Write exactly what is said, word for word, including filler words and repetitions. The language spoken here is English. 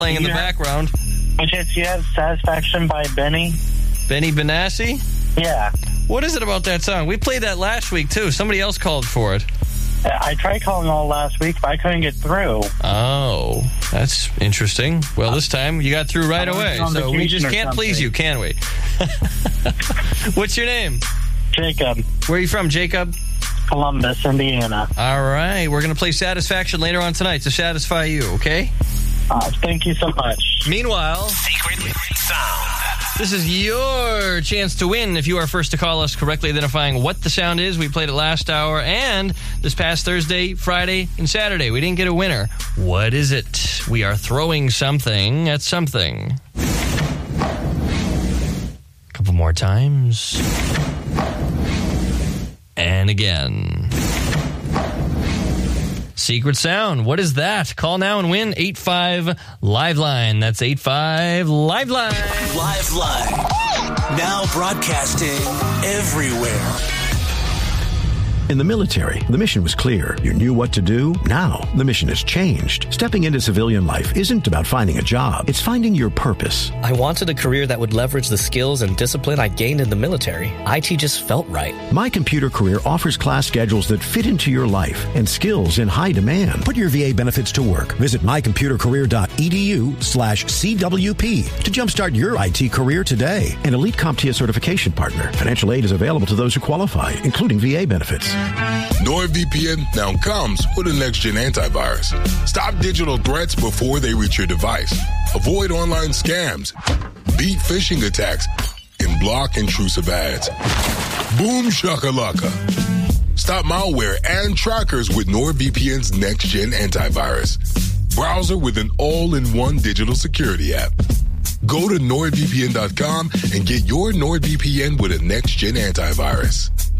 playing in the Yeah. background. By chance, you have Satisfaction by Benny? Benny Benassi? Yeah. What is it about that song? We played that last week, too. Somebody else called for it. I tried calling all last week, but I couldn't get through. Oh, that's interesting. Well, this time you got through right I was away, on so we vacation just or can't please something. you, can we? What's your name? Jacob. Where are you from, Jacob? Columbus, Indiana. All right, we're going to play Satisfaction later on tonight to satisfy you, okay? Uh, thank you so much. Meanwhile, Secret Sound. this is your chance to win if you are first to call us correctly identifying what the sound is. We played it last hour and this past Thursday, Friday, and Saturday. We didn't get a winner. What is it? We are throwing something at something. A couple more times. And again. Secret sound. What is that? Call now and win. eight five Live Line. That's eight five Live Line. Live Line. Now broadcasting everywhere. In the military, the mission was clear. You knew what to do. Now, the mission has changed. Stepping into civilian life isn't about finding a job. It's finding your purpose. I wanted a career that would leverage the skills and discipline I gained in the military. I T just felt right. My Computer Career offers class schedules that fit into your life and skills in high demand. Put your V A benefits to work. Visit mycomputercareer.edu slash CWP to jumpstart your I T career today. An Elite CompTIA certification partner. Financial aid is available to those who qualify, including V A benefits. NordVPN now comes with a next-gen antivirus. Stop digital threats before they reach your device. Avoid online scams. Beat phishing attacks. And block intrusive ads. Boom shakalaka. Stop malware and trackers with NordVPN's next-gen antivirus. Browser with an all-in-one digital security app. Go to NordVPN dot com and get your NordVPN with a next-gen antivirus.